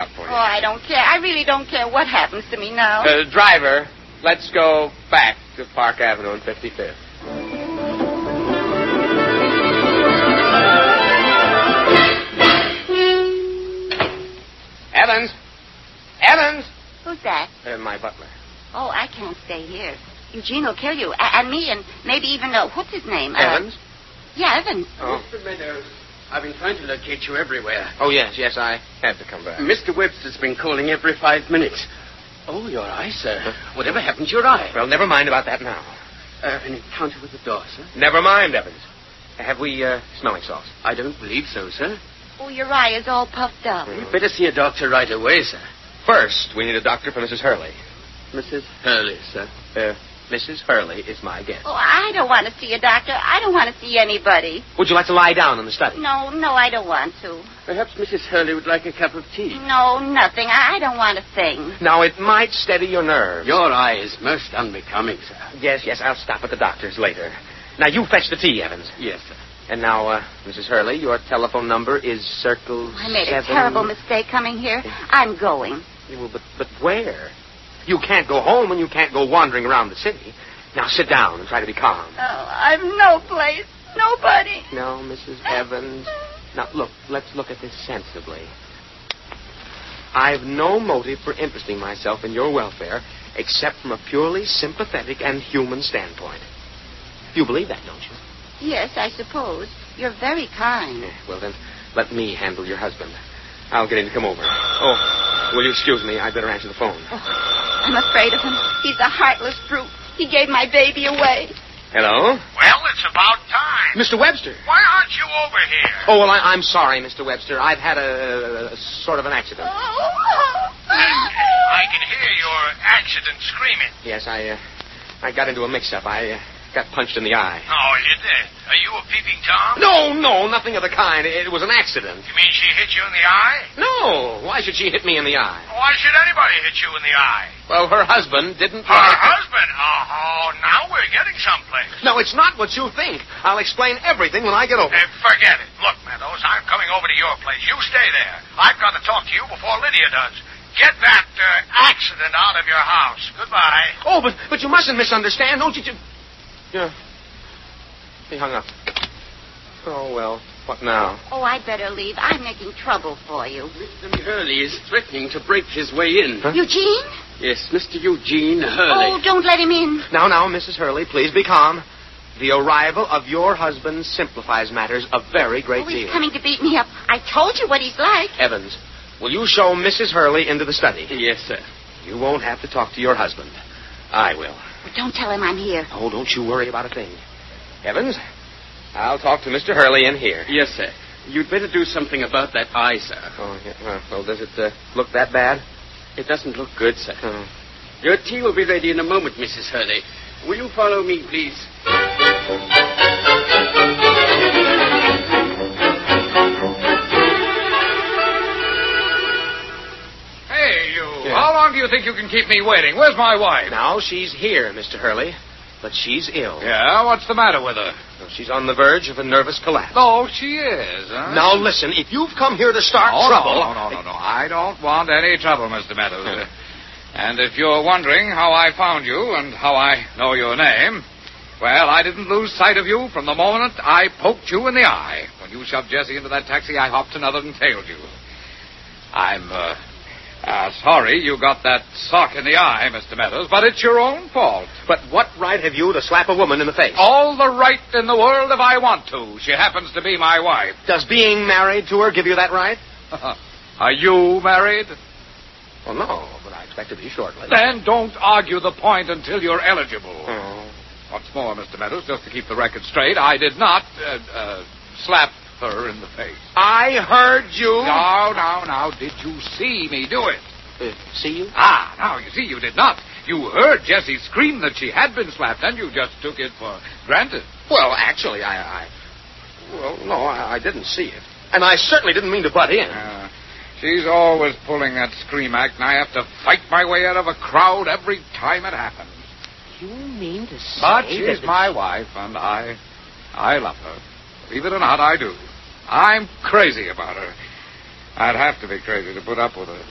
out for you. Oh, I don't care. I really don't care what happens to me now. Driver, let's go back to Park Avenue and 55th. Evans! Evans! Who's that? My butler. Oh, I can't stay here. Eugene will kill you. And me, and maybe even, what's his name? Evans? Yeah, Evans. Oh. Mr. Meadows, I've been trying to locate you everywhere. Oh, yes, I had to come back. Mr. Webster's been calling every 5 minutes. Oh, your eye, sir. Whatever happened to your eye? Well, never mind about that now. An encounter with the door, sir? Never mind, Evans. Have we smelling salts? I don't believe so, sir. Oh, your eye is all puffed up. You'd better see a doctor right away, sir. First, we need a doctor for Mrs. Hurley. Mrs. Hurley, sir. Mrs. Hurley is my guest. Oh, I don't want to see a doctor. I don't want to see anybody. Would you like to lie down in the study? No, I don't want to. Perhaps Mrs. Hurley would like a cup of tea. No, nothing. I don't want a thing. Now, it might steady your nerves. Your eye is most unbecoming, sir. Yes, I'll stop at the doctor's later. Now, you fetch the tea, Evans. Yes, sir. And now, Mrs. Hurley, your telephone number is circle I made 7... a terrible mistake coming here. I'm going. Well, but where? You can't go home and you can't go wandering around the city. Now, sit down and try to be calm. Oh, I've no place. Nobody. No, Mrs. Evans. Now, look, let's look at this sensibly. I've no motive for interesting myself in your welfare except from a purely sympathetic and human standpoint. You believe that, don't you? Yes, I suppose. You're very kind. Well, then, let me handle your husband. I'll get him to come over. Oh, will you excuse me? I'd better answer the phone. Oh, I'm afraid of him. He's a heartless brute. He gave my baby away. Hello? Well, it's about time. Mr. Webster. Why aren't you over here? Oh, well, I'm sorry, Mr. Webster. I've had a sort of an accident. I can hear your accident screaming. Yes, I got into a mix-up. I got punched in the eye. Oh, you did? Are you a peeping Tom? No, nothing of the kind. It was an accident. You mean she hit you in the eye? No, why should she hit me in the eye? Why should anybody hit you in the eye? Well, her husband didn't... Her husband? Oh, now we're getting someplace. No, it's not what you think. I'll explain everything when I get over. Forget it. Look, Meadows, I'm coming over to your place. You stay there. I've got to talk to you before Lydia does. Get that accident out of your house. Goodbye. Oh, but you mustn't misunderstand. Don't you... Yeah. He hung up. Oh, well, what now? Oh, I'd better leave. I'm making trouble for you. Mr. Hurley is threatening to break his way in. Huh? Eugene? Yes, Mr. Eugene Hurley. Oh, don't let him in. Now, Mrs. Hurley, please be calm. The arrival of your husband simplifies matters a very great He's deal. coming to beat me up. I told you what he's like. Evans, will you show Mrs. Hurley into the study? Yes, sir. You won't have to talk to your husband. I will. But don't tell him I'm here. Oh, don't you worry about a thing. Evans, I'll talk to Mr. Hurley in here. Yes, sir. You'd better do something about that eye, sir. Oh, yeah. Well, does it look that bad? It doesn't look good, sir. Oh. Your tea will be ready in a moment, Mrs. Hurley. Will you follow me, please? Hey, you. Yeah. How long do you think you can keep me waiting? Where's my wife? Now, she's here, Mr. Hurley, but she's ill. Yeah, what's the matter with her? Well, she's on the verge of a nervous collapse. Oh, she is, huh? Now, listen, if you've come here to start trouble... No. I don't want any trouble, Mr. Meadows. And if you're wondering how I found you and how I know your name, well, I didn't lose sight of you from the moment I poked you in the eye. When you shoved Jessie into that taxi, I hopped another and tailed you. I'm, sorry you got that sock in the eye, Mr. Meadows, but it's your own fault. But what right have you to slap a woman in the face? All the right in the world if I want to. She happens to be my wife. Does being married to her give you that right? Are you married? Well, no, but I expect to be shortly. Then don't argue the point until you're eligible. Oh. What's more, Mr. Meadows, just to keep the record straight, I did not slap her in the face. I heard you. Now, did you see me do it? See you? Now, you see, you did not. You heard Jessie scream that she had been slapped, and you just took it for granted. Well, actually, I didn't see it. And I certainly didn't mean to butt in. She's always pulling that scream act, and I have to fight my way out of a crowd every time it happens. You mean to say But she's my wife, and I love her. Believe it or not, I do. I'm crazy about her. I'd have to be crazy to put up with her.